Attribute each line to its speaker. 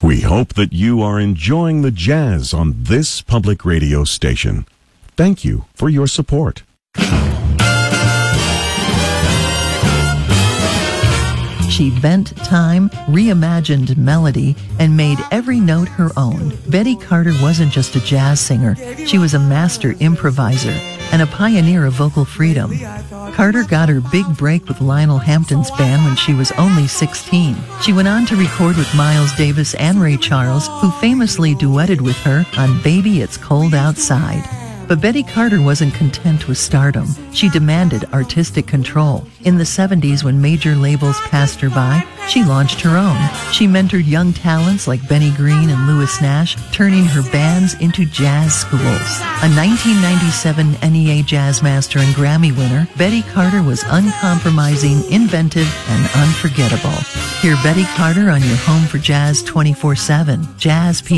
Speaker 1: We hope that you are enjoying the jazz on this public radio station. Thank you for your support.
Speaker 2: She bent time, reimagined melody, and made every note her own. Betty Carter wasn't just a jazz singer. She was a master improviser and a pioneer of vocal freedom. Carter got her big break with Lionel Hampton's band when she was only 16. She went on to record with Miles Davis and Ray Charles, who famously duetted with her on Baby It's Cold Outside. But Betty Carter wasn't content with stardom. She demanded artistic control. In the 70s, when major labels passed her by, she launched her own. She mentored young talents like Benny Green and Louis Nash, turning her bands into jazz schools. A 1997 NEA Jazz Master and Grammy winner, Betty Carter was uncompromising, inventive, and unforgettable. Hear Betty Carter on your home for jazz 24/7. Jazz